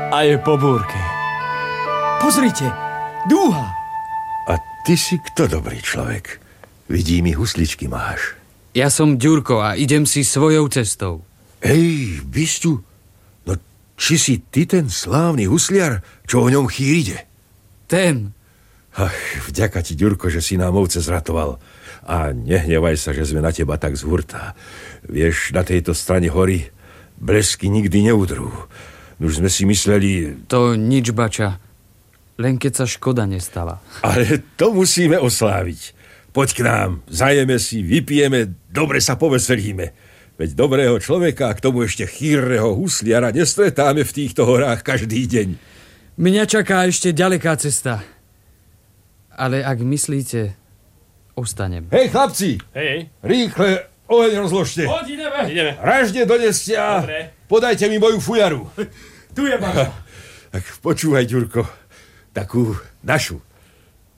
A je po búrke. Pozrite, dúha. A ty si kto, dobrý človek? Vidí mi, husličky máš. Ja som Ďurko a idem si svojou cestou. Hej, Bisťu, no či si ty ten slávny husliar, čo o ňom chýr ide? Ten. Ach, vďaka ti, Ďurko, že si nám ovce zratoval. A nehnevaj sa, že sme na teba tak z hurta. Vieš, na tejto strane hory blesky nikdy neudrú. Už sme si mysleli... To nič, bača. Len keď sa škoda nestala. Ale to musíme osláviť. Poď k nám, zajeme si, vypijeme, dobre sa poveselíme. Veď dobrého človeka a k tomu ešte chýrneho husliara nestretáme v týchto horách každý deň. Mňa čaká ešte ďaleká cesta. Ale ak myslíte, ostanem. Hej, chlapci! Hej. Rýchle oheň rozložte. Poď, ideme. Ražne doneste a podajte mi moju fujaru. Tu je bača. Tak počúvaj, Ďurko, takú našu.